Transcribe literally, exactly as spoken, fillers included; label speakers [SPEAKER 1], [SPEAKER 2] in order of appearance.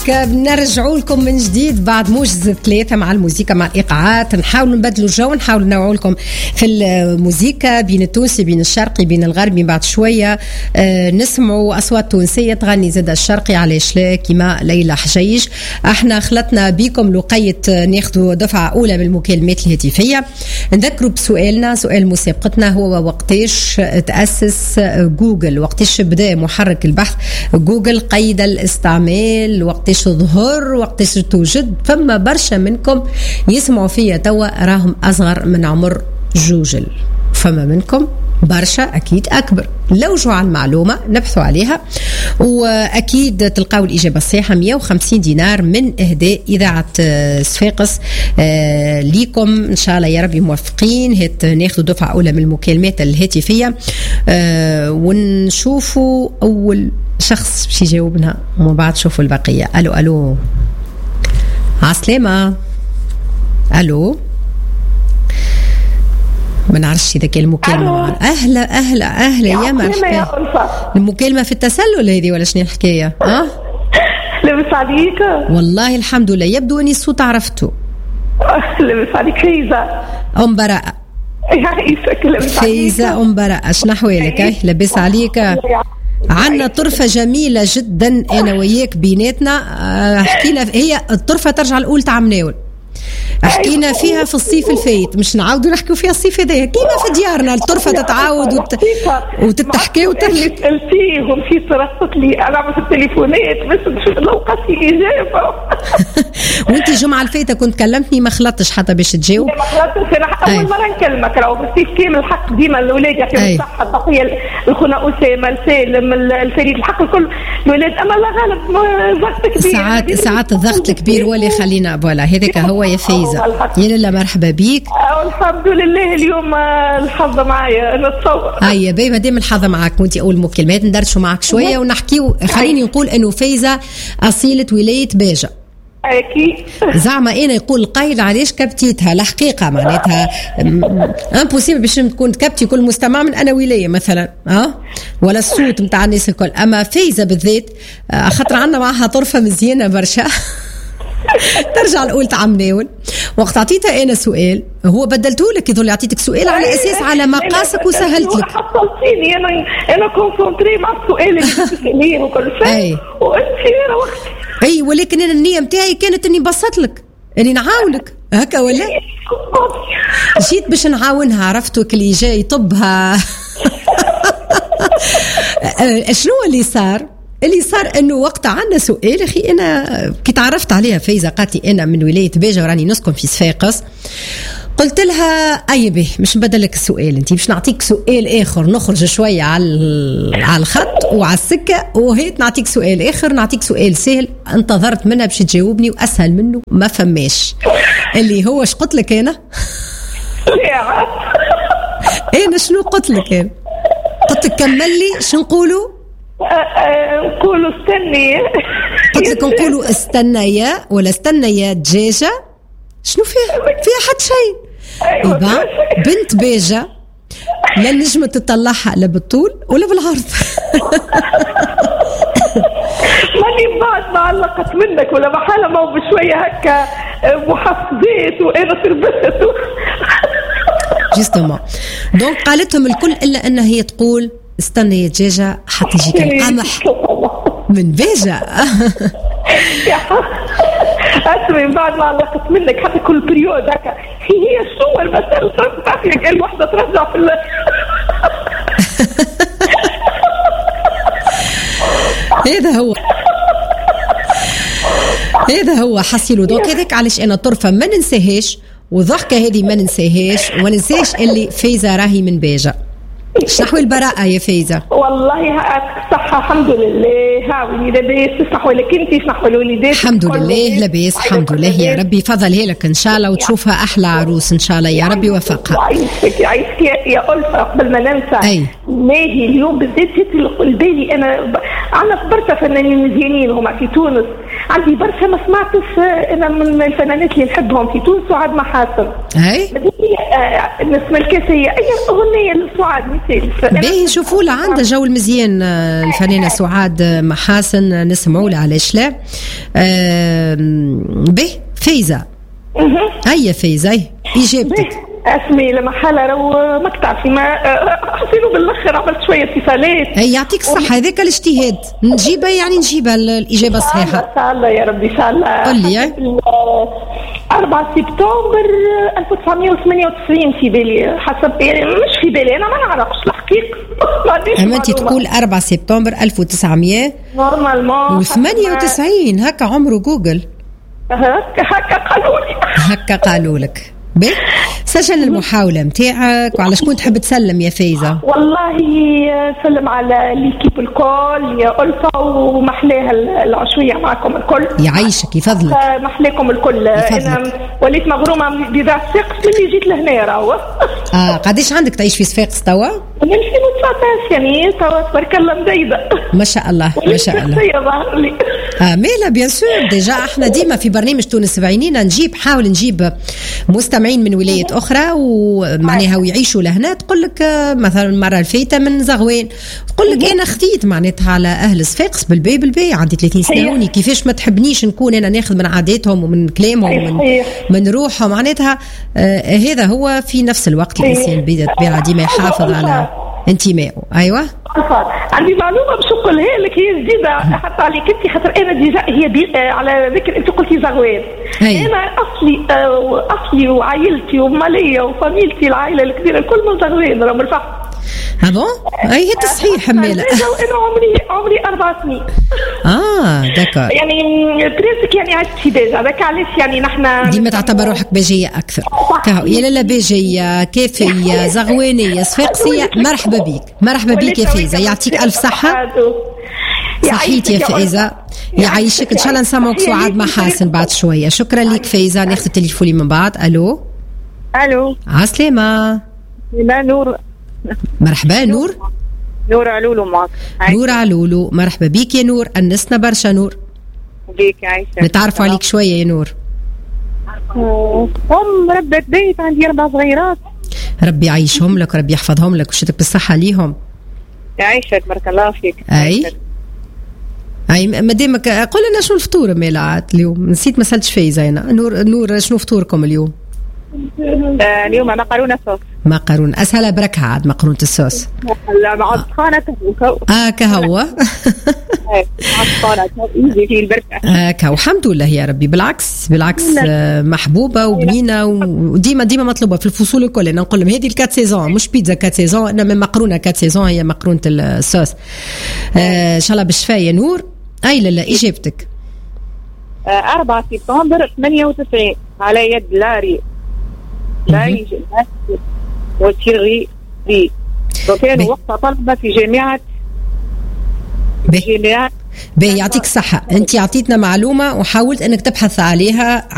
[SPEAKER 1] بنرجعوا لكم من جديد بعد موجز ثلاثة مع الموسيقى مع الإيقاعات. نحاول نبدلوا الجو، نحاول نوعوا لكم في الموسيقى بين التونسي بين الشرقي بين الغربي. بعد شوية آه نسمعوا أصوات تونسية تغني زاد الشرقي علاش لا كيما ليلى حجيج. احنا خلطنا بيكم لقيت ناخذوا دفعة أولى بالمكالمات الهاتفية. نذكروا بسؤالنا، سؤال مسابقتنا هو وقتاش تأسس جوجل، وقتاش بدأ محرك البحث جوجل قيد الاستعمال، وقتاش ظهر، وقتاش توجد. فما برشا منكم يسمعوا فيا توا راهم أصغر من عمر جوجل، فما منكم برشا أكيد أكبر. لوجوا على المعلومة نبحثوا عليها وأكيد تلقاو الإجابة الصحيحة. مية وخمسين دينار من إهداء إذاعة صفاقس آه ليكم إن شاء الله يا ربي موفقين. هات ناخذ دفعة أولى من المكالمات الهاتفية آه ونشوفوا أول شخص باش يجاوبنا ومن بعد شوفوا البقية. ألو ألو عسلامة. ألو ما نعرفش إذا كان المكالمة. أهلا أهلا أهلا يا, يا مرحبا. المكالمة في التسلل هذه ولا شنو الحكاية؟ أه
[SPEAKER 2] لبس عليك
[SPEAKER 1] والله الحمد لله، يبدو أني الصوت عرفته.
[SPEAKER 2] لبس عليك فايزة
[SPEAKER 1] أم براءة. فايزة أم براءة، شنو أحوالك؟ لبس عليك. عنا طرفة جميلة جدا أنا وياك بيناتنا. حكينا هي الطرفة ترجع الأول تاع مناول، حكينا فيها في الصيف الفايت، مش نعاودوا نحكيو فيها الصيف هذايا كيما في ديارنا. الطرفه تتعاود وت... وتتحكي وتحكي
[SPEAKER 2] فيه ومشيت صرفت لي انا في التليفونات بس مش لوقتي اجابه.
[SPEAKER 1] وانت الجمعه الفايته كنت كلمتني ما خلطتش حتى باش تجاوب.
[SPEAKER 2] ما خلطتش انا اول أي. مره نكلمك راهو بالصيف كامل الحق ديما الاولاد يعطيهم الصحه التقيه الخنا اسامه السالم الفريد الحق الكل الولاد. اما الله غالب ضغط كبير
[SPEAKER 1] ساعات ساعات الضغط الكبير هو اللي يخلينا فوالا هذاك هو يا فايزة. يا لا مرحبا بيك.
[SPEAKER 2] الحمد لله اليوم الحظ معايا نتصور.
[SPEAKER 1] هيا باهي مادام الحظ معك وانت اول مكالمات ندردشوا معك شويه ونحكيو. خليني نقول انه فايزة اصيله ولايه باجة.
[SPEAKER 2] اكيد
[SPEAKER 1] زعما انا يقول القايل علاش كبتيتها الحقيقه معناتها امبوسيبل باش تكون كبتي كل مستمع من انا ولايه مثلا اه ولا الصوت نتاع الناس الكل. اما فايزة بالذات خاطر عندنا معها طرفه مزيانه برشا ترجع الأول تاع مناول. وقت عطيتها أنا سؤال هو بدلته لك يظل يعطيتك سؤال على أساس على ما قاسك وسهلت لك.
[SPEAKER 2] حصلتيني أنا أنا كونسونتري مع السؤال اللي بتسأليه وكل شيء وأنت خير وقت.
[SPEAKER 1] أي ولكن أنا النية متاعي كانت إني بسط لك إني نعاونك هكا ولا جيت باش نعاونها. عرفتوا اللي جاي طبها. شنو اللي صار؟ اللي صار انه وقت عندنا سؤال اخي انا كي تعرفت عليها فايزة قالت لي انا من ولايه باجة وراني نسكن في صفاقس. قلت لها اي به مش نبدلك السؤال انت باش نعطيك سؤال اخر نخرج شويه على على الخط وعلى السكه وهيت نعطيك سؤال اخر نعطيك سؤال سهل. انتظرت منها باش تجاوبني واسهل منه ما فماش. اللي هو ايش قلت لك انا؟ انا شنو قلت لك انا؟ قلت لك كمل لي شو نقولوا؟
[SPEAKER 2] نقولوا استني.
[SPEAKER 1] قلت لك نقولوا استنى يا ولا استنى يا دجاجة. شنو فيها؟ فيها حد شيء. إيبا بنت باجة لا نجمة تطلعها لا بالطول ولا بالعرض.
[SPEAKER 2] ماني بعد ما علقت منك ولا بحالة ما هو بشوية هكا محفزات وأنا تربست.
[SPEAKER 1] جيستومون دونك قالتهم الكل إلا أنها هي تقول استنى يا دجاجة حتى يجيك القمح من باجة.
[SPEAKER 2] اسمي من بعد ما علقت منك حتى كل بريود هكا هي الصور بس تعرف الوحدة ترجع في ال
[SPEAKER 1] هذا هو هذا هو حصيله. دوك هذاك علاش انا طرفة ما ننساهاش وضحكة هذه ما ننساهاش وما ننساش اللي فايزة راهي من باجة. شنو البراءة يا فايزة؟
[SPEAKER 2] والله صحة الحمد لله. هاولي لاباس صحوا لك انت صحوا الوليدات
[SPEAKER 1] الحمد لله لاباس الحمد لله يا ربي فضلها لك ان شاء الله وتشوفها احلى عروس ان شاء الله يا ربي وفقها.
[SPEAKER 2] عايشك عايشك يا ألفة قبل ما ننسى. ماهي اليوم بالذات جيت البالي انا عندنا برشا فنانين مزيانين هما في تونس، عندي برشا ما سمعتش انا من الفنانات اللي نحبهم في تونس سعاد محاسن.
[SPEAKER 1] اي
[SPEAKER 2] النسمه الكاسيه اي اغنيه لسعاد مثال
[SPEAKER 1] باهي نشوفوا لها عندها جو المزيان الفنانه سعاد محاسن نسمعوا لها علاش لا. باهي فايزه هيا فايزه اجابتك.
[SPEAKER 2] اسمي لما حالة رو ما تعرفي ما حسينه بالاخر عملت شويه اتصالات.
[SPEAKER 1] اي يعطيك الصحه هذاك الاجتهاد نجيبها يعني نجيبها الاجابه الصحيحه
[SPEAKER 2] ان شاء الله يا ربي ان شاء الله.
[SPEAKER 1] قل لي
[SPEAKER 2] أربعة سبتمبر ألف وتسعمائة وثمانية وتسعين في بالي حسب يعني مش في بالي انا ما نعرفش الحقيقه.
[SPEAKER 1] اما انت تقول أربعة سبتمبر ألف وتسعمائة
[SPEAKER 2] نورمالمون
[SPEAKER 1] وثمانية وتسعين هكا عمره جوجل
[SPEAKER 2] هكا هكا قالوا لي
[SPEAKER 1] هكا قالوا لك. بيه سجل المحاولة متاعك وعلى شكون تحب تسلم يا فايزة؟
[SPEAKER 2] والله سلم على ليكيب الكل يا ألفا ومحلاها العشوية معكم الكل.
[SPEAKER 1] يعيشك يفضلك.
[SPEAKER 2] محلاكم الكل. أنا وليت مغرومة بذات صفاقس من جيت لهنا راهو.
[SPEAKER 1] آه قديش عندك تعيش في صفاقس توا؟
[SPEAKER 2] من ألفين وتسعطاش يعني توا تبارك الله مزيدة.
[SPEAKER 1] ما شاء الله ما شاء الله. آه ميلا بيان سور ديجا احنا ديما في برنامج تونس بعينينا نجيب حاول نجيب مستمعين من ولايات اخرى ومعناها ويعيشوا لهنا. تقول لك مثلا المره الفايته من زغوان تقول لك انا خديت معناتها على اهل صفاقس بالبي بالبي عندي ثلاثين سنه وني كيفاش ما تحبنيش نكون انا ناخذ من عاداتهم ومن كلامهم ومن من روحهم معناتها. آه هذا هو في نفس الوقت الانسان بطبيعه ديما يحافظ على انتمائه. ايوه
[SPEAKER 2] عندي معلومه باش نقولها لك هي جديده حتى عليك انت خاطر انا ديجا هي دي على ذكر انت قلتي زغوان. انا اصلي آه اصلي وعائلتي وماليه وفاميلتي العائله الكبيره الكل من زغوان راهم الفحم.
[SPEAKER 1] اه بون اي هي تصحيح ميلا.
[SPEAKER 2] انا عمري عمري اربع سنين.
[SPEAKER 1] اه داكور
[SPEAKER 2] يعني بريسك يعني عشت في ديجا هذاك علاش يعني نحن
[SPEAKER 1] ديما تعتبر روحك باجيه اكثر. كهو يا لالا باجيه كافيه زغوانيه صفاقسيه مرحبا بك مرحبا بك يا فايزه يعطيك الف صحه. صحيت يا فايزه يعيشك ان شاء الله نسمعك سعاد محاسن بعد شويه. شكرا لك فايزه. ناخذ التليفون من بعد. الو
[SPEAKER 3] الو
[SPEAKER 1] عسلامه.
[SPEAKER 3] لا نور
[SPEAKER 1] مرحبا نور.
[SPEAKER 3] نور علولو معك.
[SPEAKER 1] نور علولو مرحبا بيك يا نور. أنسنا برشا نور
[SPEAKER 3] بيك عايشة.
[SPEAKER 1] نتعرفوا عليك شوية يا نور.
[SPEAKER 3] أم ربة بيت عندي أربع صغيرات.
[SPEAKER 1] ربي يعيشهم لك ربي يحفظهم لك وشتك بالصحة ليهم.
[SPEAKER 3] يعيشك بارك الله فيك.
[SPEAKER 1] أي أي مدامك قول لنا شو الفطور ميلاد اليوم. نسيت ما سألتش فايزة أنا. نور نور شنو فطوركم اليوم؟
[SPEAKER 3] آه اليوم مقرونة صوص.
[SPEAKER 1] مقرون أسهل بركة عاد مقرونة الصوص.
[SPEAKER 3] لا مع الطحانة
[SPEAKER 1] آه كهوة.
[SPEAKER 3] مع الطحانة يجي في البركة.
[SPEAKER 1] آه كهو الحمد لله يا ربي. بالعكس بالعكس آه محبوبة وبنينة وديما ديما مطلوبة في الفصول الكل. أنا نقول لهم هذه الكات سيزون مش بيتزا كات سيزون إنما مقرونة كات سيزون هي مقرونة الصوص. آه إن شاء الله بالشفاء يا نور. أي لا لا إجابتك.
[SPEAKER 3] آه أربعة سبتمبر ثمانية وتسعين على يد لاري لا يجي وتيري ري وكانوا وقت طلبة في جامعة
[SPEAKER 1] جامعة. باهي يعطيك الصحة. أنت عطيتنا معلومة وحاولت أنك تبحث عليها